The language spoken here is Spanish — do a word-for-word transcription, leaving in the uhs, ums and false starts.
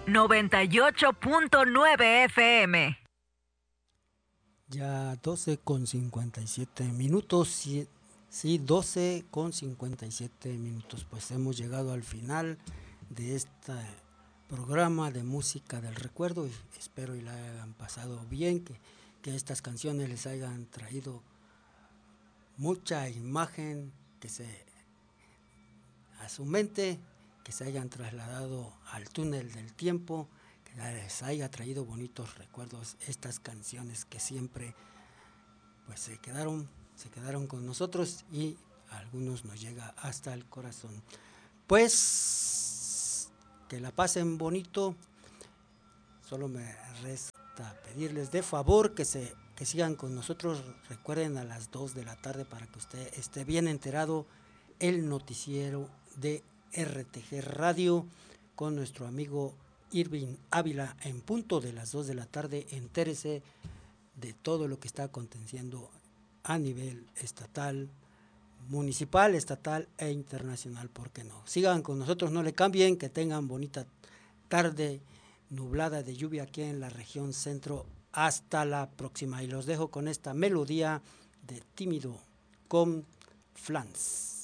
noventa y ocho punto nueve F M. Ya doce con cincuenta y siete minutos, sí, sí, doce con cincuenta y siete minutos, pues hemos llegado al final de este programa de música del recuerdo y espero y la hayan pasado bien, que, que estas canciones les hayan traído mucha imagen que se a su mente, que se hayan trasladado al túnel del tiempo, que les haya traído bonitos recuerdos estas canciones que siempre pues se quedaron, se quedaron con nosotros y a algunos nos llega hasta el corazón. Pues que la pasen bonito, solo me resta pedirles de favor que se que sigan con nosotros, recuerden a las dos de la tarde para que usted esté bien enterado el noticiero de R T G Radio con nuestro amigo Irving Ávila en punto de las dos de la tarde. Entérese de todo lo que está aconteciendo a nivel estatal, municipal, estatal e internacional, ¿por qué no? Sigan con nosotros, no le cambien, que tengan bonita tarde nublada de lluvia aquí en la región centro. Hasta la próxima y los dejo con esta melodía de Tímido con Flans.